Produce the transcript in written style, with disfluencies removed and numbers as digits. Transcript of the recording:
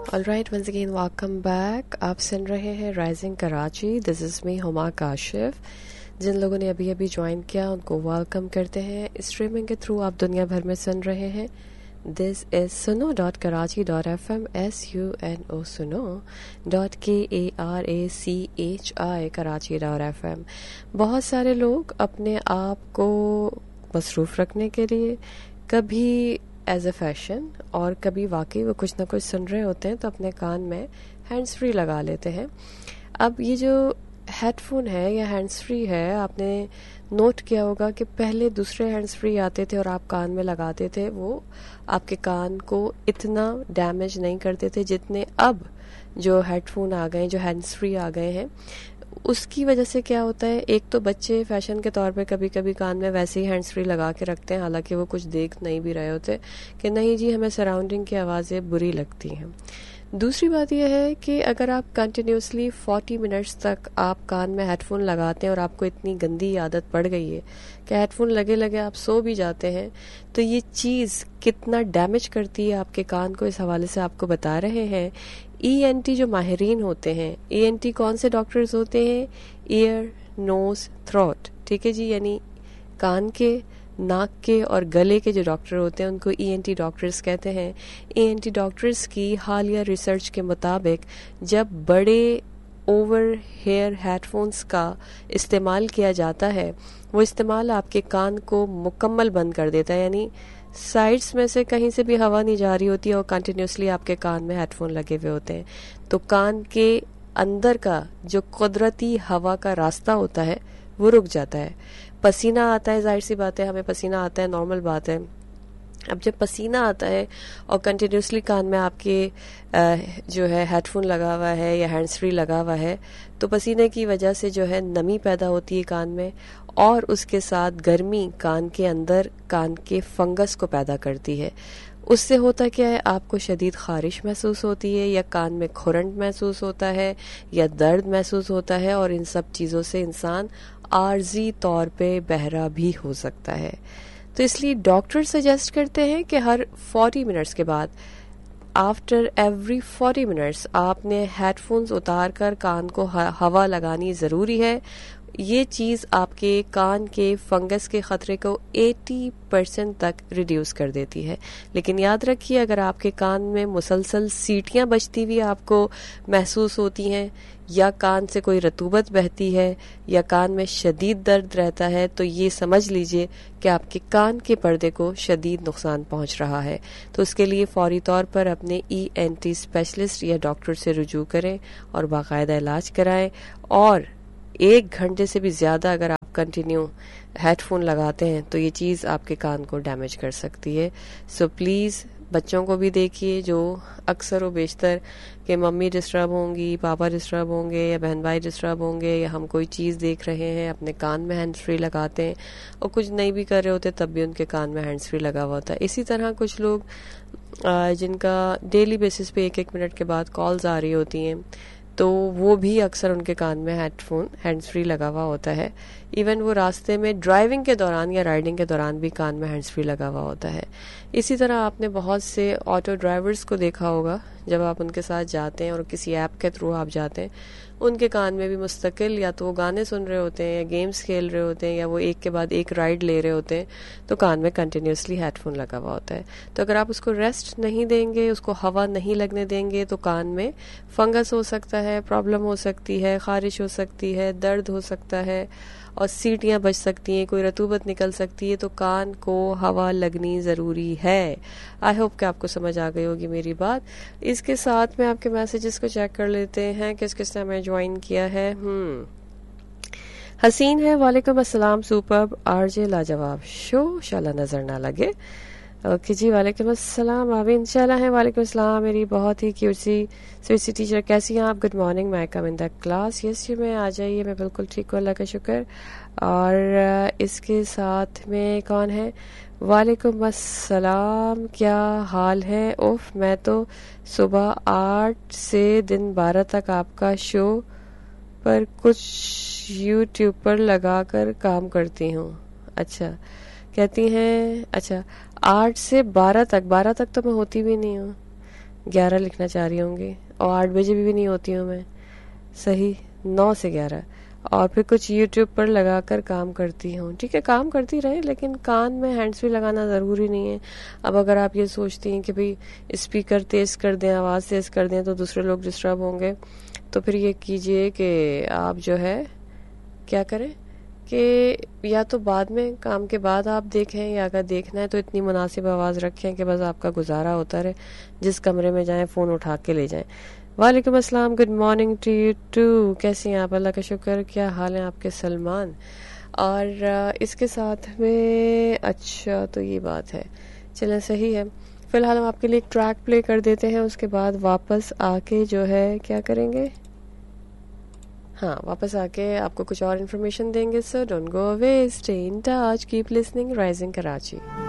Alright, once again welcome back. आप सुन रहे हैं rising Karachi. This is me Huma Kashif. जिन लोगों ने अभी अभी ज्वाइन किया उनको वेलकम करते हैं। स्ट्रीमिंग के थ्रू आप दुनिया भर में सुन रहे हैं। This is suno.karachi.fm SUNO suno.KARACHI कराची.fm। बहुत सारे लोग अपने आप को मसरूफ़ रखने के लिए कभी एज ए फैशन और कभी वाकई वो कुछ ना कुछ सुन रहे होते हैं तो अपने कान में हैंड्स फ्री लगा लेते हैं। अब ये जो हेडफोन है या हैंड्स फ्री है, आपने नोट किया होगा कि पहले दूसरे हैंड्स फ्री आते थे और आप कान में लगाते थे, वो आपके कान को इतना डैमेज नहीं करते थे जितने अब जो हेडफोन आ गए, जो हैंड्स फ्री आ गए हैं। उसकी वजह से क्या होता है, एक तो बच्चे फैशन के तौर पे कभी कभी कान में वैसे ही हैंड्स फ्री लगा के रखते हैं, हालांकि वो कुछ देख नहीं भी रहे होते कि नहीं जी हमें सराउंडिंग की आवाज़ें बुरी लगती हैं। दूसरी बात यह है कि अगर आप कंटिन्यूसली 40 मिनट्स तक आप कान में हेडफोन लगाते हैं और आपको इतनी गंदी आदत पड़ गई है कि हेडफोन लगे लगे आप सो भी जाते हैं, तो ये चीज़ कितना डैमेज करती है आपके कान को, इस हवाले से आपको बता रहे हैं ENT जो माहिरीन होते हैं। ENT कौन से डॉक्टर्स होते हैं? ईयर, नोज, थ्रोट, ठीक है जी, यानी कान के, नाक के और गले के जो डॉक्टर होते हैं उनको ENT डॉक्टर्स कहते हैं। ENT डॉक्टर्स की हालिया रिसर्च के मुताबिक जब बड़े ओवर हेयर हेडफोन्स का इस्तेमाल किया जाता है, वो इस्तेमाल आपके कान को मुकम्मल बंद कर देता है, यानी साइड्स में से कहीं से भी हवा नहीं जा रही होती है और कंटिन्यूसली आपके कान में हेडफोन लगे हुए होते हैं, तो कान के अंदर का जो कुदरती हवा का रास्ता होता है वो रुक जाता है। पसीना आता है, जाहिर सी बात है, हमें पसीना आता है, नॉर्मल बात है। अब जब पसीना आता है और कंटिन्यूसली कान में आपके जो है हेडफोन लगा हुआ है या हैंड्स फ्री लगा हुआ है, तो पसीने की वजह से जो है नमी पैदा होती है कान में, और उसके साथ गर्मी कान के अंदर कान के फंगस को पैदा करती है। उससे होता क्या है, आपको शदीद खारिश महसूस होती है या कान में खुरंट महसूस होता है या दर्द महसूस होता है, और इन सब चीज़ों से इंसान आर्जी तौर पे बहरा भी हो सकता है। तो इसलिए डॉक्टर सजेस्ट करते हैं कि हर 40 मिनट्स के बाद, आफ्टर एवरी 40 मिनट्स आपने हेडफोन्स उतार कर कान को हवा लगानी ज़रूरी है। ये चीज़ आपके कान के फंगस के ख़तरे को 80% तक रिड्यूस कर देती है। लेकिन याद रखिए, अगर आपके कान में मुसलसल सीटियाँ बजती हुई आपको महसूस होती हैं, या कान से कोई रतूबत बहती है, या कान में शदीद दर्द रहता है, तो ये समझ लीजिए कि आपके कान के पर्दे को शदीद नुकसान पहुंच रहा है। तो उसके लिए फौरी तौर पर अपने ENT स्पेशलिस्ट या डॉक्टर से रुजू करें और बाकायदा इलाज कराएं। और 1 घंटे से भी ज़्यादा अगर आप कंटिन्यू हेडफोन लगाते हैं तो ये चीज़ आपके कान को डैमेज कर सकती है। सो प्लीज़ बच्चों को भी देखिए, जो अक्सर व बेशतर कि मम्मी डिस्टर्ब होंगी, पापा डिस्टर्ब होंगे या बहन भाई डिस्टर्ब होंगे, या हम कोई चीज़ देख रहे हैं अपने कान में हैंड्स फ्री लगाते हैं और कुछ नहीं भी कर रहे होते तब भी उनके कान में हैंड्स फ्री लगा हुआ होता है। इसी तरह कुछ लोग जिनका डेली बेसिस पे 1-1 मिनट के बाद कॉल्स आ रही होती हैं, तो वो भी अक्सर उनके कान में हेडफोन हैंड्स फ्री लगा हुआ होता है। इवन वो रास्ते में ड्राइविंग के दौरान या राइडिंग के दौरान भी कान में हैंड्स फ्री लगा हुआ होता है। इसी तरह आपने बहुत से ऑटो ड्राइवर्स को देखा होगा, जब आप उनके साथ जाते हैं और किसी ऐप के थ्रू आप जाते हैं, उनके कान में भी मुस्तकिल या तो वो गाने सुन रहे होते हैं या गेम्स खेल रहे होते हैं या वो एक के बाद एक राइड ले रहे होते हैं, तो कान में कंटिन्यूसली हेडफोन लगा हुआ होता है। तो अगर आप उसको रेस्ट नहीं देंगे, उसको हवा नहीं लगने देंगे, तो कान में फंगस हो सकता है, प्रॉब्लम हो सकती है, खारिश हो सकती है, दर्द हो सकता है और सीटियाँ बज सकती हैं, कोई रतूबत निकल सकती है। तो कान को हवा लगनी ज़रूरी है। आई होप कि आपको समझ आ गई होगी मेरी बात। इसके साथ में आपके मैसेजेस को चेक कर लेते हैं, किस किस ने हमें ज्वाइन किया है। हसीन है, वालेकुम अस्सलाम, सुपर्ब, RJ लाजवाब शो, शाला नजर ना लगे। ओके जी, वालेकुम अस्सलाम, आमीन, इंशाल्लाह है। वालेकुम अस्सलाम, मेरी बहुत ही क्यूट सी स्वीट सी टीचर, कैसी हैं आप? गुड मॉर्निंग, मैं कम इन द क्लास। यस, ये मैं आ जाइए, मैं बिल्कुल ठीक हूँ, अल्लाह का शुक्र। और इसके साथ में कौन है? वालेकुम अस्सलाम, क्या हाल है? उफ, मैं तो सुबह 8 से दिन 12 तक आपका शो पर कुछ यूट्यूब पर लगाकर काम करती हूँ। अच्छा, कहती हैं, अच्छा 8 से 12 तक, 12 तक तो मैं होती भी नहीं हूँ। 11 लिखना चाह रही होंगी, और 8 बजे भी नहीं होती हूँ मैं, सही 9 से 11। और फिर कुछ यूट्यूब पर लगाकर काम करती हूँ। ठीक है, काम करती रहे, लेकिन कान में हैंड्स फ्री लगाना ज़रूरी नहीं है। अब अगर आप ये सोचती हैं कि भाई स्पीकर तेज़ कर दें, आवाज़ तेज़ कर दें तो दूसरे लोग डिस्टर्ब होंगे, तो फिर ये कीजिए कि आप जो है क्या करें कि या तो बाद में, काम के बाद आप देखें, या अगर देखना है तो इतनी मुनासिब आवाज़ रखें कि बस आपका गुजारा होता रहे, जिस कमरे में जाएं फ़ोन उठा के ले जाएं। वालेकुम अस्सलाम, good morning to you to. कैसी हैं आप? अल्लाह का शुक्र। क्या हाल है आपके सलमान? और इसके साथ में अच्छा तो ये बात है, चलें सही है। फ़िलहाल हम आपके लिए एक ट्रैक प्ले कर देते हैं, उसके बाद वापस आके जो है क्या करेंगे, हाँ वापस आके आपको कुछ और इन्फॉर्मेशन देंगे। So don't go away, stay in touch, keep listening rising Karachi.